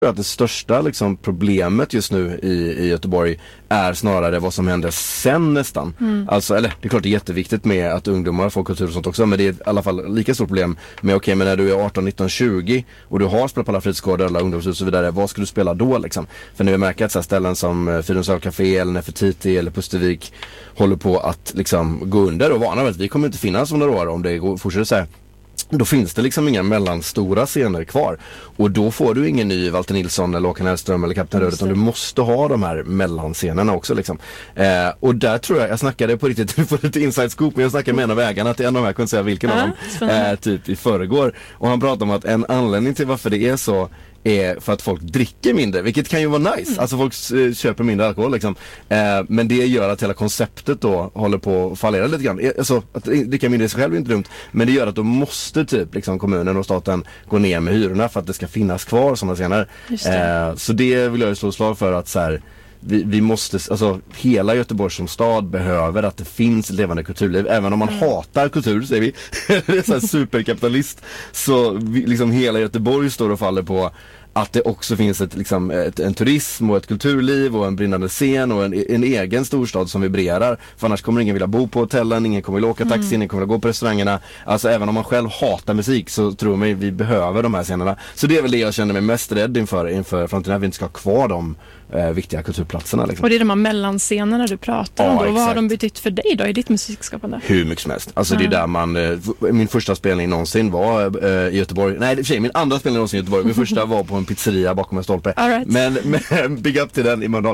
att det största liksom, problemet just nu i Göteborg är snarare vad som händer sen nästan. Alltså, eller det är klart det är jätteviktigt med att ungdomar får kultur och sånt också, men det är i alla fall lika stort problem med okej, men när du är 18, 19, 20 och du har spelat på alla fritidsgårdar, alla ungdomshus och så vidare, vad ska du spela då liksom? För när vi märker att så här ställen som Fridhems ölcafé eller Nefertiti eller Pustervik håller på att liksom gå under och varna att vi kommer inte finnas om några år om det fortsätter så här. Då finns det liksom inga mellanstora scener kvar. Och då får du ingen ny Walter Nilsson eller Håkan Hellström eller Kapten Röd, utan du måste ha de här mellanscenerna också liksom. Och där tror jag snackade på riktigt, du får lite inside scoop, men jag snackade med en av ägarna till en av de här, jag kunde säga vilken av dem, typ i förrgår. Och han pratade om att en anledning till varför det är så är för att folk dricker mindre, vilket kan ju vara nice. Alltså folk köper mindre alkohol liksom. Men det gör att hela konceptet då håller på att fallera lite grann. Alltså att dricka mindre i sig själv är inte dumt, men det gör att då måste typ liksom kommunen och staten gå ner med hyrorna för att det ska finnas kvar sådana scener. Så det vill jag ju slå slag för att så här, vi måste, alltså hela Göteborg som stad behöver att det finns levande kulturliv, även om man hatar kultur, säger vi. Det är så här superkapitalist, så liksom hela Göteborg står och faller på att det också finns en turism och ett kulturliv och en brinnande scen och en egen storstad som vibrerar. För annars kommer ingen vilja bo på hotellen, ingen kommer vilja åka taxi, ingen kommer vilja gå på restaurangerna. Alltså även om man själv hatar musik så tror mig vi behöver de här scenerna. Så det är väl det jag känner mig mest rädd inför framtiden, att vi inte ska ha kvar de viktiga kulturplatserna liksom. Och det är de här mellanscenerna du pratar om då. Exakt. Vad har de betytt för dig då i ditt musikskapande? Hur mycket som helst. Alltså det är där min första spelning någonsin var i Göteborg. Nej, det är min andra spelning någonsin i Göteborg. Min första var på en pizzeria bakom en stolpe. Right. Men big up till den i Mölndal.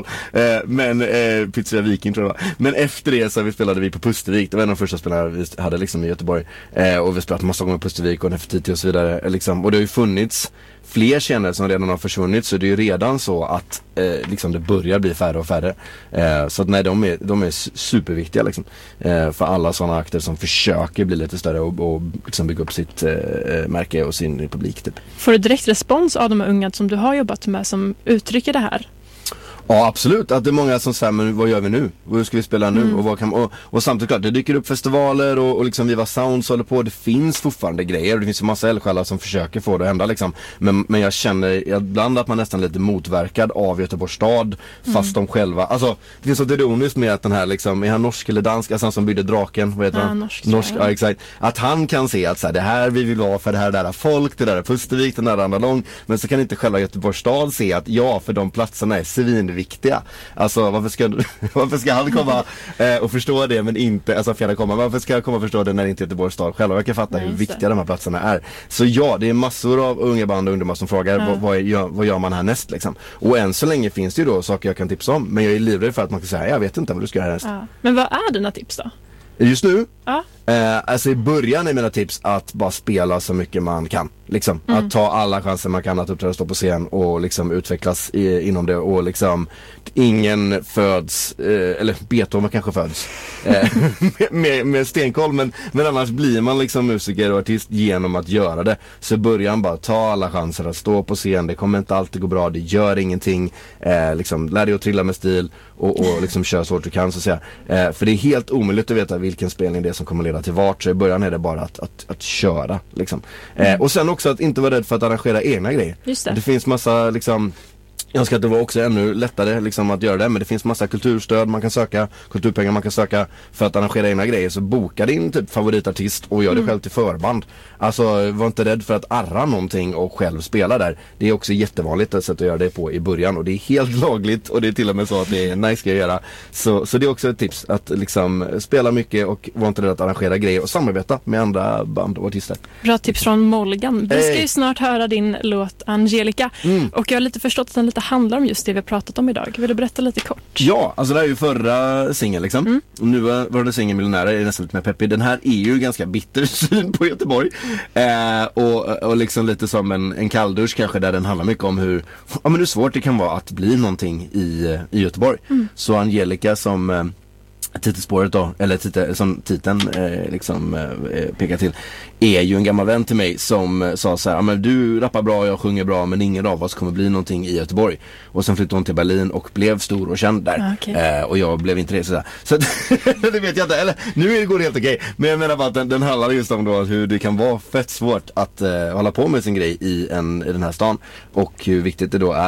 Pizzeria Viking tror jag det var. Men efter det så spelade vi på Pustervik. Det var en av de första spelarna vi hade liksom i Göteborg. Och vi spelade massa gånger på Pustervik och Nefertiti och så vidare liksom. Och det har ju funnits fler scener som redan har försvunnit, så det är ju redan så att liksom det börjar bli färre och färre. Så att nej, de är superviktiga liksom, för alla sådana akter som försöker bli lite större och liksom bygga upp sitt märke och sin publik typ. Får du direkt respons av de unga som du har jobbat med som uttrycker det här? Ja, absolut. Att det är många som säger, men vad gör vi nu? Hur ska vi spela nu? Och, vad kan, och samtidigt klart, det dyker upp festivaler och liksom Viva Sounds håller på. Det finns fortfarande grejer och det finns ju massa eldsjälar som försöker få det att hända liksom. Men jag känner ibland att man nästan är lite motverkad av Göteborgs stad, fast de själva, alltså det finns något ironiskt med att den här liksom, är han norsk eller dansk, alltså han som byggde draken, vad heter han? Norsk, ja exakt. Att han kan se att så här, det här vi vill ha för det här där folk, det där är Pustervik, den där andra lång, men så kan inte själva Göteborgs stad se att ja, för de platserna är svinviktiga. Alltså varför ska han komma och förstå det, men inte, alltså fjärde komma, varför ska jag komma och förstå det när inte Göteborgs stad själva verkar fatta hur viktiga de här platserna är. Så ja, det är massor av unga band och ungdomar som frågar vad gör man här näst liksom. Och än så länge finns det ju då saker jag kan tipsa om, men jag är livrädd för att man kan säga, jag vet inte vad du ska göra näst. Men vad är dina tips då? Just nu? Alltså i början är mina tips att bara spela så mycket man kan liksom. Att ta alla chanser man kan att uppträda och stå på scen och liksom utvecklas inom det, och liksom ingen föds eller Beethoven kanske föds med stenkoll, men annars blir man liksom musiker och artist genom att göra det. Så i början bara ta alla chanser att stå på scen. Det kommer inte alltid gå bra, det gör ingenting, liksom lär dig att trilla med stil och liksom kör så hårt du kan så att säga. För det är helt omöjligt att veta vilken spelning det är som kommer leda till vart, så i början är det bara att köra liksom. Och sen också att inte vara rädd för att arrangera egna grejer. Just det. Det finns massa liksom, jag önskar att det var också ännu lättare liksom, att göra det, men det finns massa kulturstöd man kan söka, kulturpengar man kan söka för att arrangera egna grejer. Så boka din typ favoritartist och gör det själv till förband. Alltså var inte rädd för att arra någonting och själv spela där. Det är också jättevanligt att sätta att göra det på i början, och det är helt lagligt, och det är till och med så att det är nice att göra. Så det är också ett tips att liksom spela mycket och var inte rädd att arrangera grejer och samarbeta med andra band och artister. Bra tips från Molgan. Vi ska ju snart höra din låt Angelica, och jag har lite förstått att den lite handlar om just det vi har pratat om idag. Vill du berätta lite kort? Ja, alltså det här är ju förra singeln liksom. Nu var det singeln Miljonärer, är nästan lite mer peppig. Den här är ju ganska bitter syn på Göteborg. Och liksom lite som en kalldusch kanske, där den handlar mycket om hur svårt det kan vara att bli någonting i Göteborg. Så Angelica som titelspåret då, eller som titeln pekar till, är ju en gammal vän till mig som sa så här: men du rappar bra, jag sjunger bra, men ingen av oss kommer bli någonting i Göteborg. Och sen flyttade hon till Berlin och blev stor och känd där. Okay. Och jag blev inte det så det vet jag inte, eller nu går det helt okej. Men jag menar bara att den handlar just om då hur det kan vara fett svårt att hålla på med sin grej i den här stan, och hur viktigt det då är